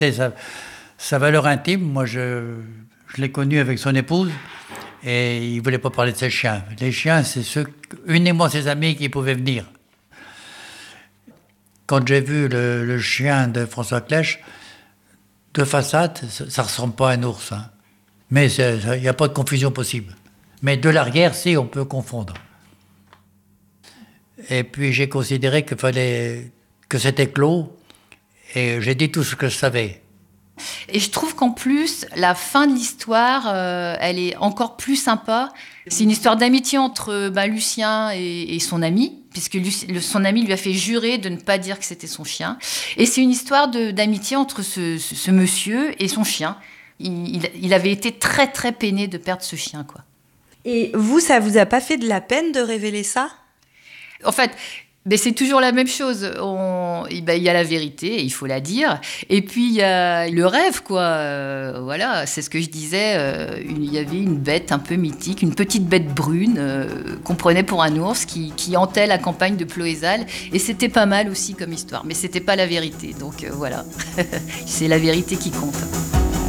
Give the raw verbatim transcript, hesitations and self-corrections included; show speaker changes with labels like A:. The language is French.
A: Et sa, sa valeur intime, moi je, je l'ai connu avec son épouse et il ne voulait pas parler de ses chiens. Les chiens, c'est ceux, uniquement ses amis qui pouvaient venir. Quand j'ai vu le, le chien de François Clèche, de façade, ça ne ressemble pas à un ours. Hein. Mais il n'y a pas de confusion possible. Mais de l'arrière, si, on peut confondre. Et puis j'ai considéré qu'il fallait, que c'était clos. Et j'ai dit tout ce que je savais.
B: Et je trouve qu'en plus, la fin de l'histoire, euh, elle est encore plus sympa. C'est une histoire d'amitié entre bah, Lucien et, et son ami, puisque Luc, le, son ami lui a fait jurer de ne pas dire que c'était son chien. Et c'est une histoire de, d'amitié entre ce, ce, ce monsieur et son chien. Il, il, il avait été très, très peiné de perdre ce chien, quoi.
C: Et vous, ça vous a pas fait de la peine de révéler ça ?
B: En fait... Mais c'est toujours la même chose. On, il ben, y a la vérité, il faut la dire. Et puis, il y a le rêve, quoi. Euh, voilà, c'est ce que je disais. Euh, une, il y avait une bête un peu mythique, une petite bête brune euh, qu'on prenait pour un ours qui, qui hantait la campagne de Ploëzal. Et c'était pas mal aussi comme histoire. Mais c'était pas la vérité. Donc, euh, voilà. C'est la vérité qui compte.